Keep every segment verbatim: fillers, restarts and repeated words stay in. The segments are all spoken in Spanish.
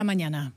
Mañana.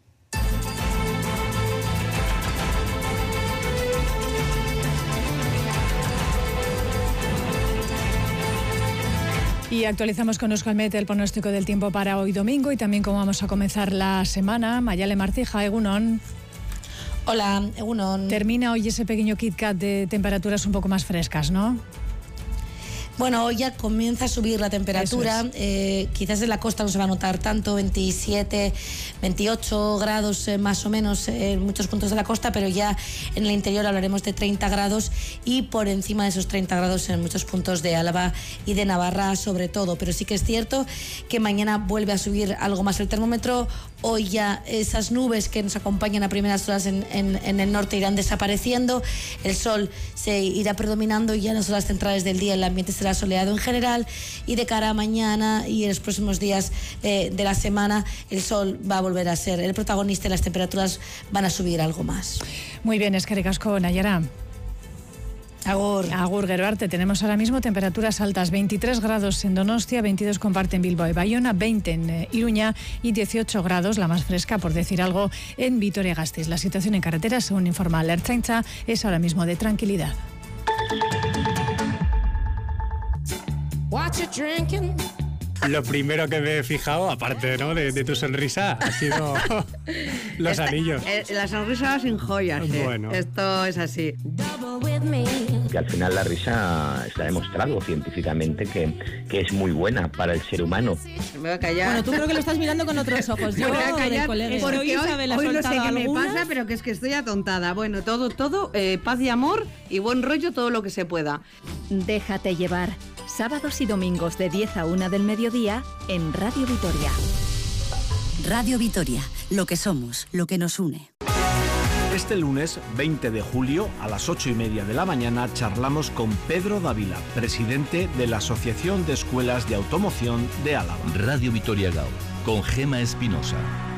Y actualizamos con Euskalmet el pronóstico del tiempo para hoy domingo y también cómo vamos a comenzar la semana. Mayale Martija, Egunon. Hola, Egunon. Termina hoy ese pequeño Kit Kat de temperaturas un poco más frescas, ¿no? Bueno, hoy ya comienza a subir la temperatura, es. eh, quizás en la costa no se va a notar tanto, veintisiete, veintiocho grados eh, más o menos eh, en muchos puntos de la costa, pero ya en el interior hablaremos de treinta grados y por encima de esos treinta grados en muchos puntos de Álava y de Navarra sobre todo. Pero sí que es cierto que mañana vuelve a subir algo más el termómetro. Hoy ya esas nubes que nos acompañan a primeras horas en, en, en el norte irán desapareciendo, el sol se irá predominando y ya en las horas centrales del día el ambiente será soleado en general, y de cara a mañana y en los próximos días eh, de la semana el sol va a volver a ser el protagonista y las temperaturas van a subir algo más. Muy bien, eskerrik asko, Nayara. Agur. Agur, Geroarte. Tenemos ahora mismo temperaturas altas, veintitrés grados en Donostia, veintidós comparten Bilbao y Bayona, veinte en eh, Iruña y dieciocho grados, la más fresca, por decir algo, en Vitoria-Gasteiz. La situación en carretera, según informa la Ertzaintza, es ahora mismo de tranquilidad. Lo primero que me he fijado, aparte, ¿no?, de, de tu sonrisa, ha sido los Esta, anillos. Eh, la sonrisa sin joyas. Eh. Bueno. Esto es así. Que al final la risa está demostrado científicamente que, que es muy buena para el ser humano. Me voy a callar. Bueno, tú creo que lo estás mirando con otros ojos. Yo me voy a callar porque hoy, hoy, hoy no sé qué me algunas. pasa, pero que es que estoy atontada. Bueno, todo, todo, eh, paz y amor y buen rollo, todo lo que se pueda. Déjate llevar. Sábados y domingos de diez a una del mediodía en Radio Vitoria. Radio Vitoria, lo que somos, lo que nos une. Este lunes veinte de julio a las ocho y media de la mañana charlamos con Pedro Dávila, presidente de la Asociación de Escuelas de Automoción de Álava. Radio Vitoria Gaur, con Gema Espinosa.